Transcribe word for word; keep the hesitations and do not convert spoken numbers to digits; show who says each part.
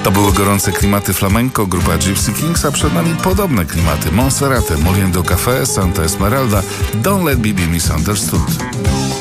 Speaker 1: To były gorące klimaty flamenco, grupa Gypsy Kings, a przed nami podobne klimaty. Monserrate, Moliendo Café, Santa Esmeralda, Don't Let Me Be Misunderstood.